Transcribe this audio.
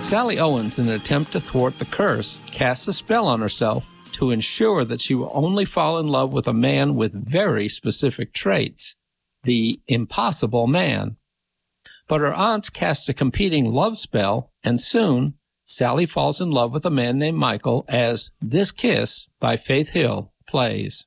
Sally Owens, in an attempt to thwart the curse, casts a spell on herself to ensure that she will only fall in love with a man with very specific traits, the impossible man. But her aunts cast a competing love spell, and soon Sally falls in love with a man named Michael as This Kiss by Faith Hill plays.